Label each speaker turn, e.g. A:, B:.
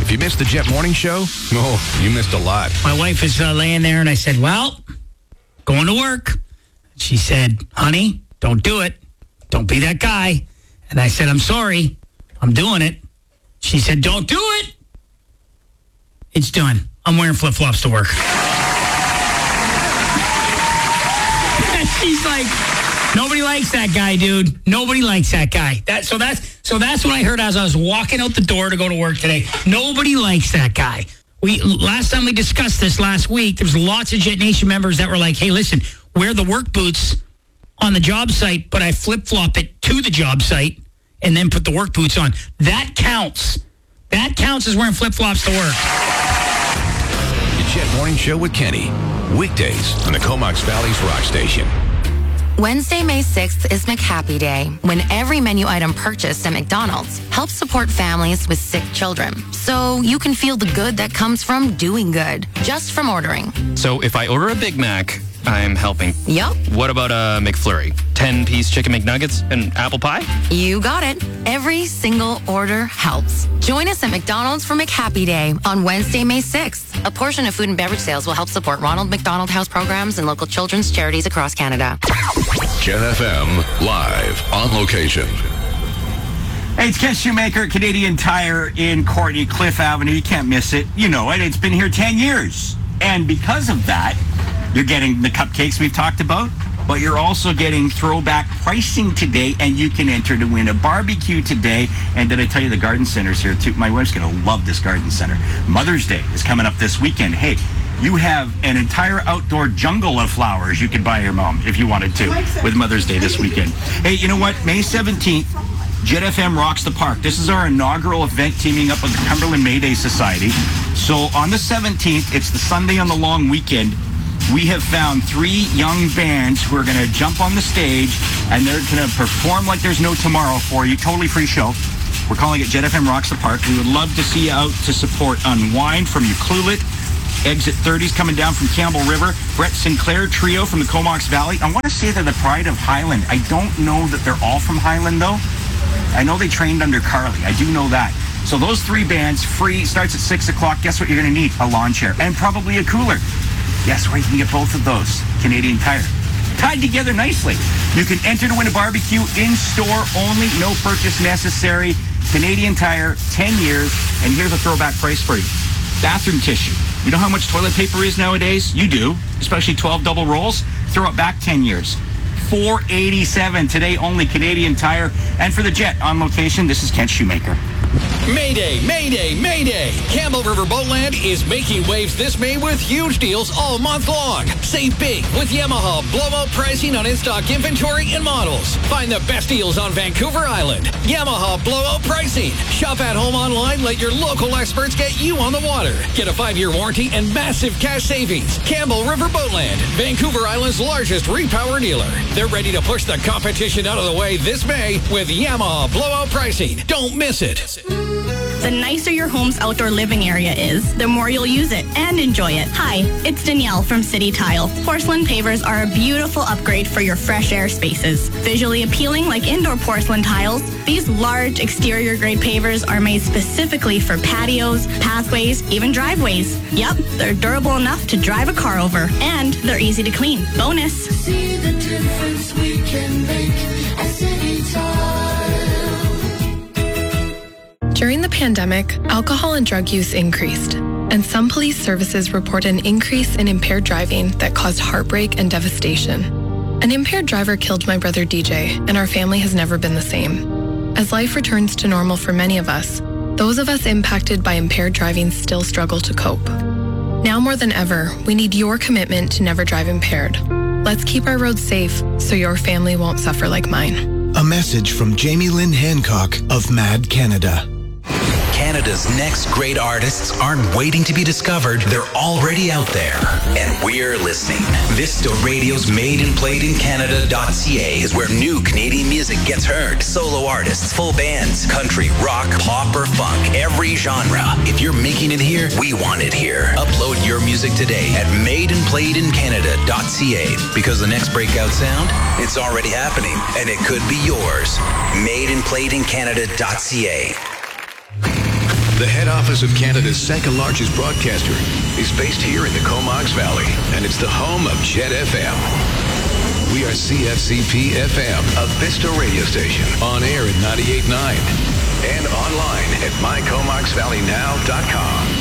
A: If you missed the Jet Morning Show, oh, you missed a lot.
B: My wife is laying there, and I said, well, going to work. She said, honey, don't do it. Don't be that guy. And I said, I'm sorry. I'm doing it. She said, don't do it. It's done. I'm wearing flip-flops to work. She's like, nobody likes that guy, dude. Nobody likes that guy. So that's what I heard as I was walking out the door to go to work today. Nobody likes that guy. Last time we discussed this last week, there was lots of Jet Nation members that were like, hey, listen, wear the work boots on the job site, but I flip-flop it to the job site and then put the work boots on. That counts. That counts as wearing flip-flops to work.
A: The Jet Morning Show with Kenny. Weekdays on the Comox Valley's Rock Station.
C: Wednesday, May 6th is McHappy Day, when every menu item purchased at McDonald's helps support families with sick children. So you can feel the good that comes from doing good, just from ordering.
D: So if I order a Big Mac, I'm helping.
C: Yup.
D: What about a McFlurry? 10-piece chicken McNuggets and apple pie?
C: You got it. Every single order helps. Join us at McDonald's for McHappy Day on Wednesday, May 6th. A portion of food and beverage sales will help support Ronald McDonald House programs and local children's charities across Canada.
A: Jet FM, live, on location.
E: Hey, it's Ken Shoemaker, Canadian Tire in Courtney, Cliff Avenue. You can't miss it. You know it. It's been here 10 years. And because of that, you're getting the cupcakes we've talked about, but you're also getting throwback pricing today, and you can enter to win a barbecue today. And did I tell you the garden center's here too? My wife's going to love this garden center. Mother's Day is coming up this weekend. Hey, you have an entire outdoor jungle of flowers you could buy your mom if you wanted to with Mother's Day this weekend. Hey, you know what? May 17th, Jet FM rocks the park. This is our inaugural event teaming up with the Cumberland Mayday Society. So on the 17th, it's the Sunday on the long weekend, we have found 3 young bands who are going to jump on the stage, and they're going to perform like there's no tomorrow for you. Totally free show. We're calling it Jet FM Rocks the Park. We would love to see you out to support Unwind from Ucluelet, Exit 30's coming down from Campbell River, Brett Sinclair Trio from the Comox Valley. I want to say they're the pride of Highland. I don't know that they're all from Highland, though. I know they trained under Carly. I do know that. So those 3 bands, free, starts at 6 o'clock. Guess what you're going to need? A lawn chair and probably a cooler. Yes, where you can get both of those. Canadian Tire. Tied together nicely. You can enter to win a barbecue in-store only. No purchase necessary. Canadian Tire, 10 years. And here's a throwback price for you. Bathroom tissue. You know how much toilet paper is nowadays? You do. Especially 12 double rolls. Throw it back 10 years. $487 today only. Canadian Tire. And for the Jet on location, this is Kent Shoemaker.
F: Mayday, Mayday, Mayday! Campbell River Boatland is making waves this May with huge deals all month long. Save big with Yamaha blowout pricing on in-stock inventory and models. Find the best deals on Vancouver Island. Yamaha blowout pricing. Shop at home online. Let your local experts get you on the water. Get a 5-year warranty and massive cash savings. Campbell River Boatland, Vancouver Island's largest repower dealer. They're ready to push the competition out of the way this May with Yamaha blowout pricing. Don't miss it.
G: The nicer your home's outdoor living area is, the more you'll use it and enjoy it. Hi, it's Danielle from City Tile. Porcelain pavers are a beautiful upgrade for your fresh air spaces. Visually appealing like indoor porcelain tiles, these large exterior grade pavers are made specifically for patios, pathways, even driveways. Yep, they're durable enough to drive a car over, and they're easy to clean. Bonus.
H: See the difference we can make at City Tile.
I: During the pandemic, alcohol and drug use increased, and some police services report an increase in impaired driving that caused heartbreak and devastation. An impaired driver killed my brother DJ, and our family has never been the same. As life returns to normal for many of us, those of us impacted by impaired driving still struggle to cope. Now more than ever, we need your commitment to never drive impaired. Let's keep our roads safe so your family won't suffer like mine.
J: A message from Jamie Lynn Hancock of Mad Canada.
K: Canada's next great artists aren't waiting to be discovered. They're already out there. And we're listening. Vista Radio's Made and Played in Canada.ca is where new Canadian music gets heard. Solo artists, full bands, country, rock, pop, or funk, every genre. If you're making it here, we want it here. Upload your music today at madeandplayedincanada.ca because the next breakout sound, it's already happening and it could be yours. Madeandplayedincanada.ca.
A: The The head office of Canada's second largest broadcaster is based here in the Comox Valley, and it's the home of Jet FM. We are CFCP FM, a Vista radio station, on air at 98.9 and online at mycomoxvalleynow.com.